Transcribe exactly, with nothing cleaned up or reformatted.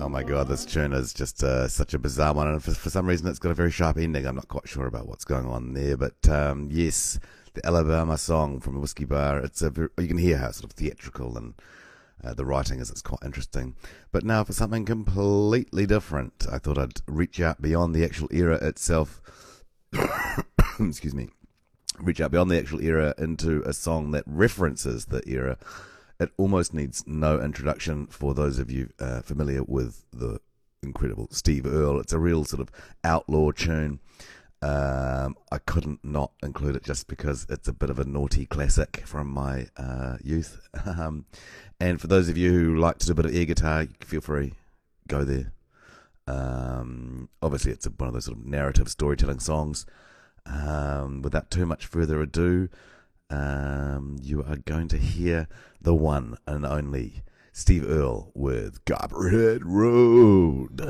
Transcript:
Oh my god, this tune is just uh, such a bizarre one, and for, for some reason it's got a very sharp ending. I'm not quite sure about what's going on there, but um, yes, the Alabama song from a whiskey bar. It's a very, you can hear how sort of theatrical and uh, the writing is. It's quite interesting. But now for something completely different, I thought I'd reach out beyond the actual era itself. Excuse me. Reach out beyond the actual era into a song that references the era. It almost needs no introduction for those of you uh, familiar with the incredible Steve Earle. It's a real sort of outlaw tune. Um, I couldn't not include it just because it's a bit of a naughty classic from my uh, youth. Um, and for those of you who like to do a bit of air guitar, feel free, go there. Um, obviously, it's a, one of those sort of narrative storytelling songs. Um, without too much further ado, Um, you are going to hear the one and only Steve Earle with Copperhead Road.